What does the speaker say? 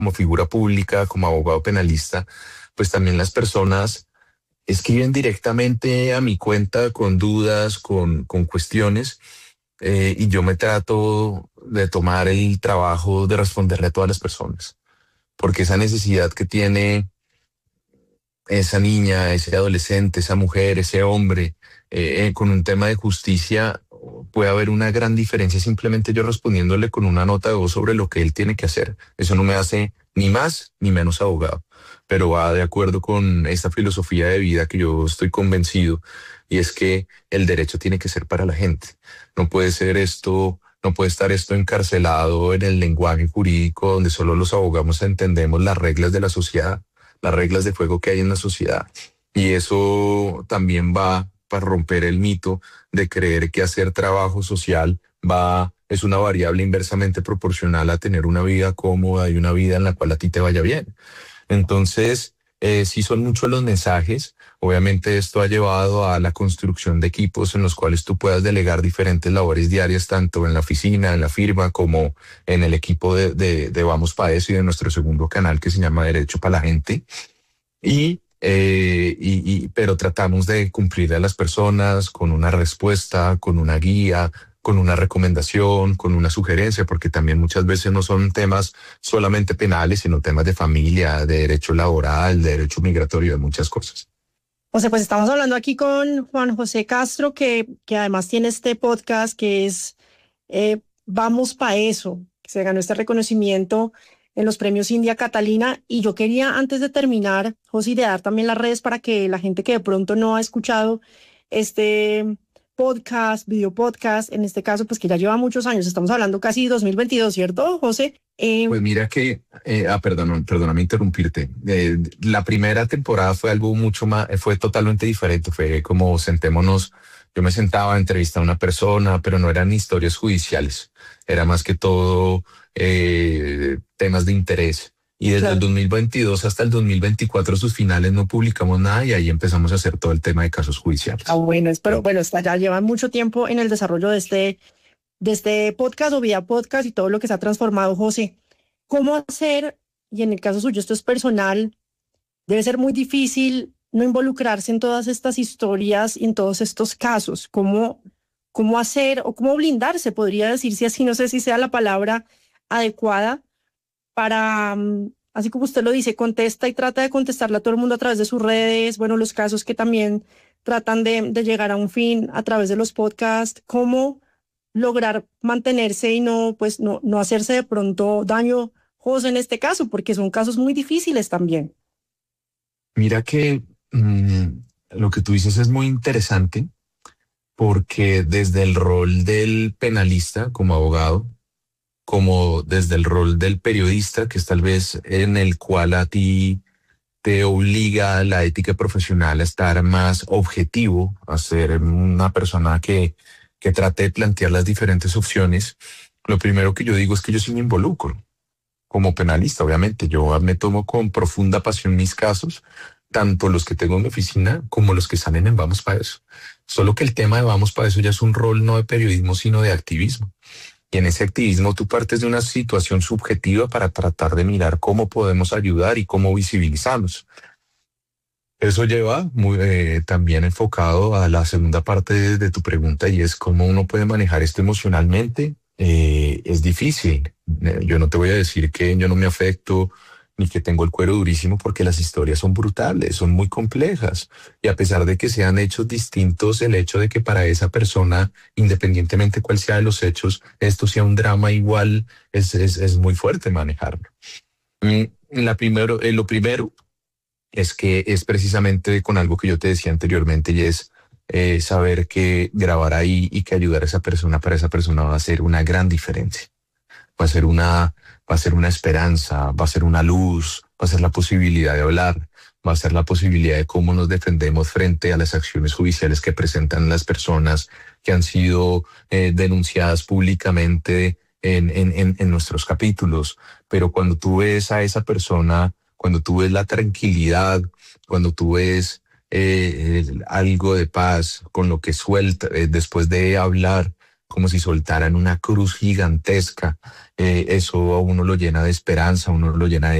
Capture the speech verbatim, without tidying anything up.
como figura pública, como abogado penalista, pues también las personas escriben directamente a mi cuenta con dudas, con, con cuestiones, eh, y yo me trato de tomar el trabajo de responderle a todas las personas, porque esa necesidad que tiene esa niña, ese adolescente, esa mujer, ese hombre, eh, eh, con un tema de justicia, puede haber una gran diferencia simplemente yo respondiéndole con una nota de voz sobre lo que él tiene que hacer. Eso no me hace ni más ni menos abogado, pero va de acuerdo con esta filosofía de vida que yo estoy convencido, y es que el derecho tiene que ser para la gente. No puede ser esto, no puede estar esto encarcelado en el lenguaje jurídico donde solo los abogados entendemos las reglas de la sociedad, las reglas de juego que hay en la sociedad. Y eso también va para romper el mito de creer que hacer trabajo social va, es una variable inversamente proporcional a tener una vida cómoda y una vida en la cual a ti te vaya bien. Entonces, eh, sí son muchos los mensajes. Obviamente esto ha llevado a la construcción de equipos en los cuales tú puedas delegar diferentes labores diarias, tanto en la oficina, en la firma, como en el equipo de, de, de Vamos Pa' Eso y de nuestro segundo canal que se llama Derecho para la Gente. Y, eh, y, y, pero tratamos de cumplir a las personas con una respuesta, con una guía, con una recomendación, con una sugerencia, porque también muchas veces no son temas solamente penales, sino temas de familia, de derecho laboral, de derecho migratorio, de muchas cosas. José, pues estamos hablando aquí con Juan José Castro, que, que además tiene este podcast que es eh, Vamos Pa' Eso, que se ganó este reconocimiento en los premios India Catalina. Y yo quería, antes de terminar, José, de dar también las redes para que la gente que de pronto no ha escuchado este podcast, video podcast, en este caso, pues que ya lleva muchos años, estamos hablando casi dos mil veintidós, ¿cierto, José? Eh, pues mira que, eh, ah, perdón, perdóname interrumpirte. Eh, la primera temporada fue algo mucho más, fue totalmente diferente. Fue como sentémonos, yo me sentaba a entrevistar a una persona, pero no eran historias judiciales. Era más que todo eh, temas de interés. Y desde claro. el dos mil veintidós hasta el dos mil veinticuatro, sus finales, no publicamos nada y ahí empezamos a hacer todo el tema de casos judiciales. Ah, bueno, pero bueno, está, ya llevan mucho tiempo en el desarrollo de este de este podcast o vía podcast y todo lo que se ha transformado, José. ¿Cómo hacer? Y en el caso suyo, esto es personal, debe ser muy difícil no involucrarse en todas estas historias y en todos estos casos. ¿Cómo, cómo hacer o cómo blindarse, podría decirse así, no sé si sea la palabra adecuada, para, así como usted lo dice, contesta y trata de contestarle a todo el mundo a través de sus redes, bueno, los casos que también tratan de, de llegar a un fin a través de los podcasts? ¿Cómo lograr mantenerse y no, pues, no, no hacerse de pronto daño, José, en este caso, porque son casos muy difíciles también? Mira que mmm, lo que tú dices es muy interesante, porque desde el rol del penalista como abogado, como desde el rol del periodista, que es tal vez en el cual a ti te obliga la ética profesional a estar más objetivo, a ser una persona que que trate de plantear las diferentes opciones, lo primero que yo digo es que yo sí me involucro como penalista. Obviamente, yo me tomo con profunda pasión mis casos, tanto los que tengo en mi oficina como los que salen en Vamos Pa' Eso. Solo que el tema de Vamos Pa' Eso ya es un rol no de periodismo, sino de activismo. Y en ese activismo tú partes de una situación subjetiva para tratar de mirar cómo podemos ayudar y cómo visibilizarlos. Eso lleva muy, eh, también enfocado a la segunda parte de, de tu pregunta, y es cómo uno puede manejar esto emocionalmente. Eh, es difícil. Eh, yo no te voy a decir que yo no me afecto ni que tengo el cuero durísimo, porque las historias son brutales, son muy complejas. Y a pesar de que sean hechos distintos, el hecho de que para esa persona, independientemente cuál sea de los hechos, esto sea un drama igual, es, es, es muy fuerte manejarlo. Mm, la primero, eh, lo primero es que es precisamente con algo que yo te decía anteriormente, y es eh, saber que grabar ahí y que ayudar a esa persona, para esa persona va a ser una gran diferencia. Va a ser una, va a ser una esperanza, va a ser una luz, va a ser la posibilidad de hablar, va a ser la posibilidad de cómo nos defendemos frente a las acciones judiciales que presentan las personas que han sido eh, denunciadas públicamente en, en, en, en nuestros capítulos. Pero cuando tú ves a esa persona, cuando tú ves la tranquilidad, cuando tú ves eh, eh, algo de paz con lo que suelta eh, después de hablar, como si soltaran una cruz gigantesca. Eh, eso a uno lo llena de esperanza, a uno lo llena de